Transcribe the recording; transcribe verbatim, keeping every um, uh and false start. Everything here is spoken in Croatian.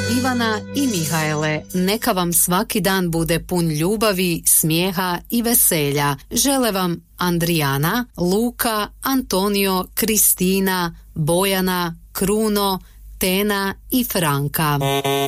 Ivana i Mihajle, neka vam svaki dan bude pun ljubavi, smijeha i veselja. Žele vam Andrijana, Luka, Antonio, Kristina, Bojana, Kruno, Tena i Franka.